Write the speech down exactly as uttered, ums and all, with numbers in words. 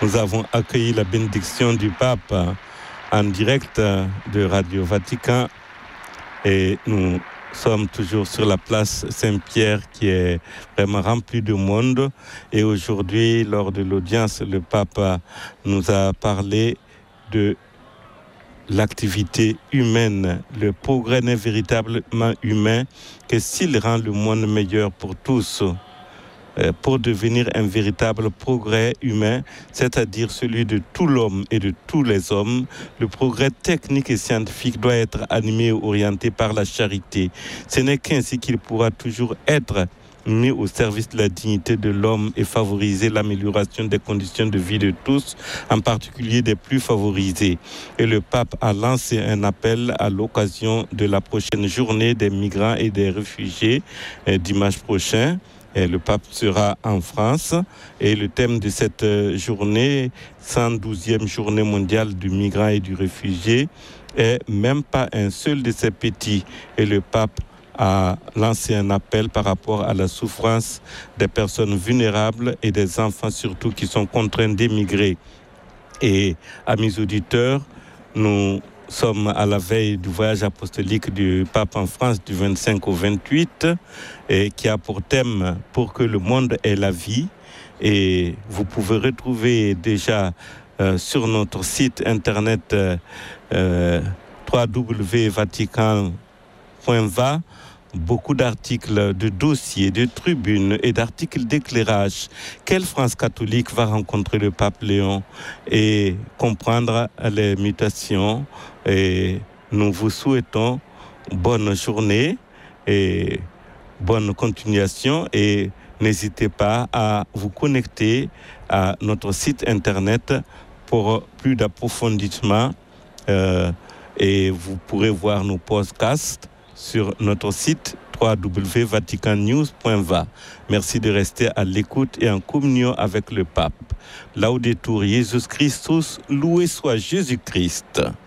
nous avons accueilli la bénédiction du pape en direct de Radio Vatican et nous sommes toujours sur la place Saint-Pierre qui est vraiment remplie de monde. Et aujourd'hui, lors de l'audience, le pape nous a parlé de l'activité humaine. Le progrès n'est véritablement humain que s'il rend le monde meilleur pour tous. Pour devenir un véritable progrès humain, c'est-à-dire celui de tout l'homme et de tous les hommes, le progrès technique et scientifique doit être animé et orienté par la charité. Ce n'est qu'ainsi qu'il pourra toujours être mis au service de la dignité de l'homme et favoriser l'amélioration des conditions de vie de tous, en particulier des plus favorisés. Et le pape a lancé un appel à l'occasion de la prochaine journée des migrants et des réfugiés, euh, dimanche prochain. Et le pape sera en France et le thème de cette journée, cent douzième journée mondiale du migrant et du réfugié, est même pas un seul de ces petits. Et le pape a lancé un appel par rapport à la souffrance des personnes vulnérables et des enfants surtout qui sont contraints d'émigrer. Et amis auditeurs, nous sommes à la veille du voyage apostolique du pape en France du vingt-cinq au vingt-huit et qui a pour thème « Pour que le monde ait la vie ». Et vous pouvez retrouver déjà euh, sur notre site internet euh, euh, w w w point vatican point v a beaucoup d'articles, de dossiers, de tribunes et d'articles d'éclairage. Quelle France catholique va rencontrer le pape Léon et comprendre les mutations. Et nous vous souhaitons bonne journée et bonne continuation. Et n'hésitez pas à vous connecter à notre site internet pour plus d'approfondissement. Euh, et vous pourrez voir nos podcasts sur notre site w w w point vatican news point v a. Merci de rester à l'écoute et en communion avec le pape. Laudetur Jesus Christus, loué soit Jésus-Christ.